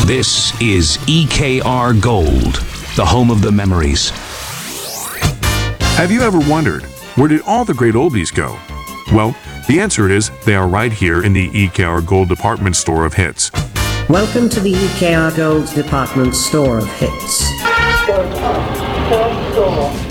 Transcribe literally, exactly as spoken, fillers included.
This is E K R Gold, the home of the memories. Have you ever wondered, where did all the great oldies go? Well, the answer is they are right here in the E K R Gold department store of hits. Welcome to the E K R Gold department store of hits. Gold, store.